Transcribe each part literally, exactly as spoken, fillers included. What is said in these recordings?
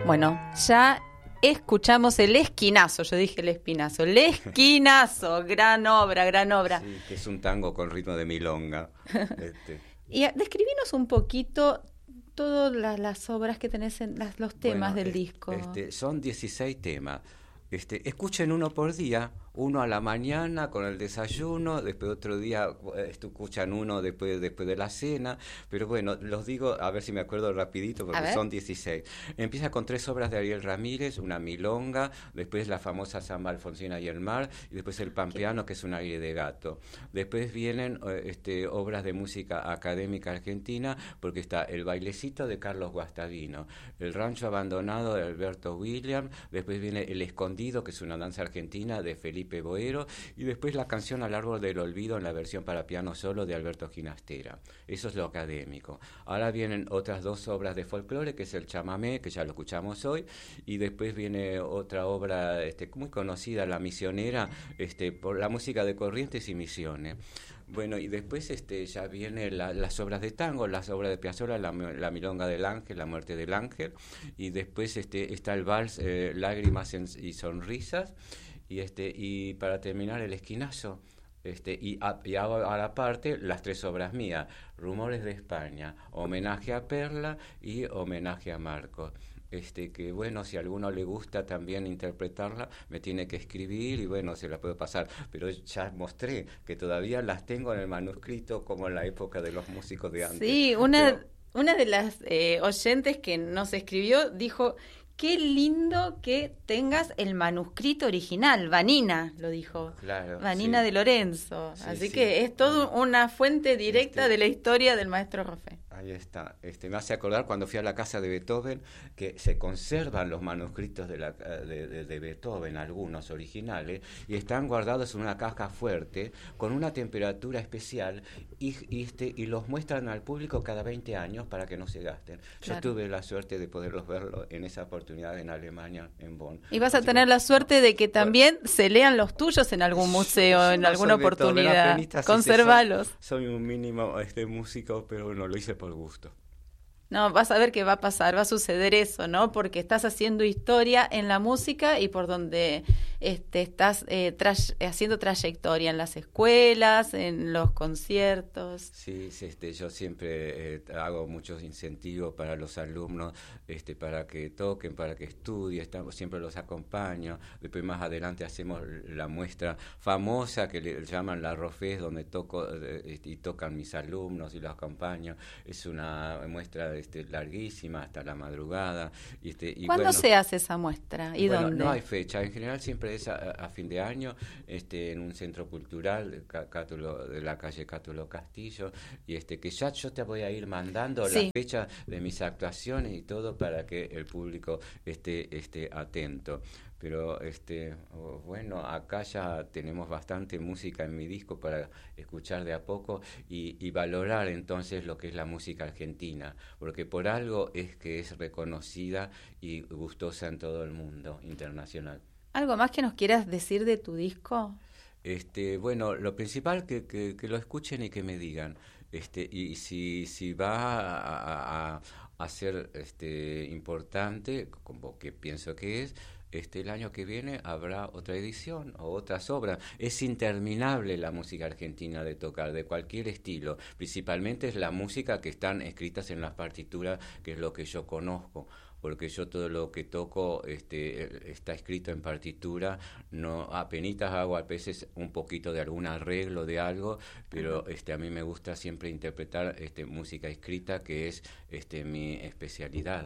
Bueno, ya escuchamos El Esquinazo, yo dije El Espinazo, El Esquinazo, gran obra, gran obra. Sí, que es un tango con ritmo de milonga. Este. Y a, describinos un poquito todas las, las obras que tenés, en las, los temas Bueno, del es, disco. Este, son dieciséis temas. Este, escuchen uno por día, uno a la mañana con el desayuno, después otro día escuchan uno después, después de la cena, pero bueno, los digo a ver si me acuerdo rapidito porque son dieciséis. Empieza con tres obras de Ariel Ramírez, una milonga, después la famosa Samba Alfonsina y el mar, y después el Pampeano, que es un aire de gato. Después vienen este, obras de música académica argentina, porque está El bailecito de Carlos Guastavino, El rancho abandonado de Alberto Williams, después viene El escondido, que es una danza argentina de Felipe Boero, y después la canción Al árbol del olvido en la versión para piano solo de Alberto Ginastera. Eso es lo académico. Ahora vienen otras dos obras de folclore, que es el chamamé, que ya lo escuchamos hoy, y después viene otra obra este, muy conocida, La misionera, este, por la música de Corrientes y Misiones. Bueno, y después este, ya vienen la, las obras de tango, las obras de Piazzolla, la, la milonga del ángel, la muerte del ángel, y después este, está el vals eh, Lágrimas en, y sonrisas, y, este, y para terminar El esquinazo. Este, y, a, y a, a la parte las tres obras mías, Rumores de España, Homenaje a Perla y Homenaje a Marcos. Este, que bueno, si a alguno le gusta también interpretarla, me tiene que escribir y bueno, se la puedo pasar, pero ya mostré que todavía las tengo en el manuscrito como en la época de los músicos de antes. Sí, una, pero... una de las eh, oyentes que nos escribió dijo: qué lindo que tengas el manuscrito original. Vanina lo dijo. Claro, Vanina sí. de Lorenzo. Sí, Así sí, que es toda bueno, una fuente directa este, de la historia del maestro Roffé. Ahí está. Este, me hace acordar cuando fui a la casa de Beethoven que se conservan los manuscritos de, la, de, de, de Beethoven, algunos originales, y están guardados en una caja fuerte con una temperatura especial y, y, este, y los muestran al público cada veinte años para que no se gasten. Claro. Yo tuve la suerte de poderlos verlo en esa oportunidad en Alemania, en Bonn. Y vas a Así tener que, la suerte de que también bueno, se lean los tuyos en algún museo, yo en no alguna oportunidad. Conservalos. Soy, soy un mínimo este, músico, pero bueno, lo hice por gusto. No, vas a ver qué va a pasar, va a suceder eso, ¿no? Porque estás haciendo historia en la música y por donde este, estás eh, tra- haciendo trayectoria en las escuelas, en los conciertos. Sí, sí este, yo siempre eh, hago muchos incentivos para los alumnos, este, para que toquen, para que estudien, estamos, siempre los acompaño. Después más adelante hacemos la muestra famosa que le llaman la Roffé, donde toco eh, y tocan mis alumnos y los acompaño. Es una muestra de Este, larguísima hasta la madrugada. Y este, y ¿Cuándo bueno, se hace esa muestra? ¿Y bueno, dónde? no hay fecha, en general siempre es a, a fin de año, este, en un centro cultural Cátulo, de la calle Cátulo Castillo, y este que ya yo te voy a ir mandando sí. la fecha de mis actuaciones y todo para que el público esté, esté atento. Pero este bueno, acá ya tenemos bastante música en mi disco para escuchar de a poco y, y valorar entonces lo que es la música argentina, porque por algo es que es reconocida y gustosa en todo el mundo internacional. ¿Algo más que nos quieras decir de tu disco? Este, bueno, lo principal que, que, que lo escuchen y que me digan, este, y si, si va a, a, a ser este, importante, como que pienso que es, Este, el año que viene habrá otra edición o otras obras. Es interminable la música argentina de tocar, de cualquier estilo. Principalmente es la música que están escritas en las partituras, que es lo que yo conozco, porque yo todo lo que toco este, está escrito en partitura, no apenitas hago a veces un poquito de algún arreglo de algo, pero este, a mí me gusta siempre interpretar este, música escrita, que es este, mi especialidad.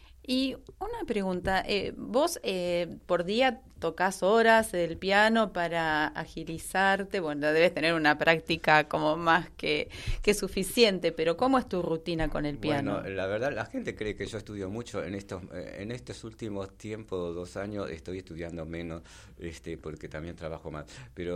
Y una pregunta, eh, vos eh, por día tocas horas el piano para agilizarte, bueno, debes tener una práctica como más que, que suficiente, pero ¿cómo es tu rutina con el piano? Bueno, la verdad, la gente cree que yo estudio mucho. En estos eh, en estos últimos tiempos, dos años, estoy estudiando menos, este, porque también trabajo más.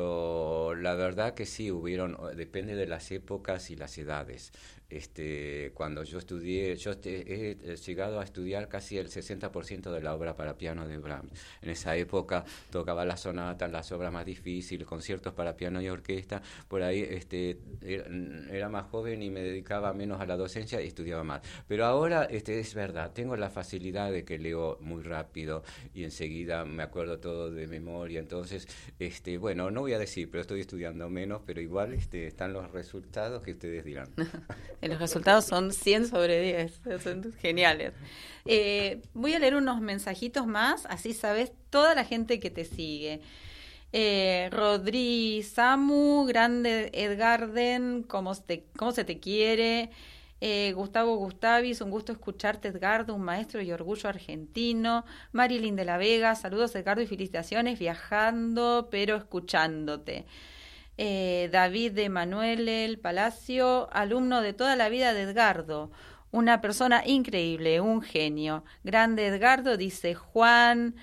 Pero la verdad que sí, hubieron, depende de las épocas y las edades. Este, cuando yo estudié, yo te, he llegado a estudiar casi el sesenta por ciento de la obra para piano de Brahms. En esa época época tocaba las sonatas, las obras más difíciles, conciertos para piano y orquesta. Por ahí este, era, era más joven y me dedicaba menos a la docencia y estudiaba más. Pero ahora este, es verdad, tengo la facilidad de que leo muy rápido y enseguida me acuerdo todo de memoria. Entonces, este, bueno, no voy a decir, pero estoy estudiando menos, pero igual este, están los resultados que ustedes dirán. Los resultados son cien sobre diez, son geniales. Eh, voy a leer unos mensajitos más, así sabes toda la gente que te sigue. Eh, Rodri Samu, grande Edgarden, ¿cómo, te, cómo se te quiere? Eh, Gustavo Gustavis, un gusto escucharte, Edgardo, un maestro y orgullo argentino. Marilyn de la Vega, saludos Edgardo y felicitaciones, viajando pero escuchándote. Eh, David de Manuel El Palacio, alumno de toda la vida de Edgardo, una persona increíble, un genio. Grande Edgardo, dice Juan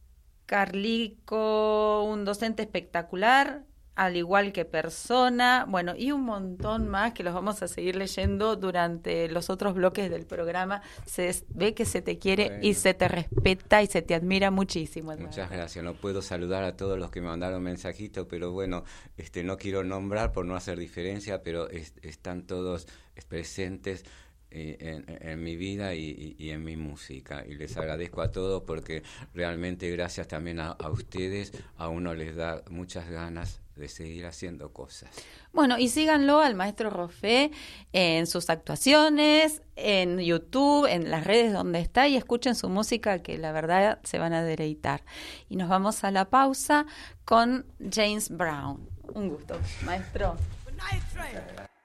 Carlico, un docente espectacular, al igual que persona, bueno, y un montón más que los vamos a seguir leyendo durante los otros bloques del programa. Se ve que se te quiere bueno. y se te respeta y se te admira muchísimo. Edgardo. Muchas gracias. No puedo saludar a todos los que me mandaron mensajitos, pero bueno, este no quiero nombrar por no hacer diferencia, pero es, están todos presentes En, en mi vida y, y, y en mi música, y les agradezco a todos porque realmente gracias también a, a ustedes a uno les da muchas ganas de seguir haciendo cosas. Bueno, y síganlo al maestro Roffé en sus actuaciones, en YouTube, en las redes donde está, y escuchen su música que la verdad se van a deleitar. Y nos vamos a la pausa con James Brown. Un gusto, maestro.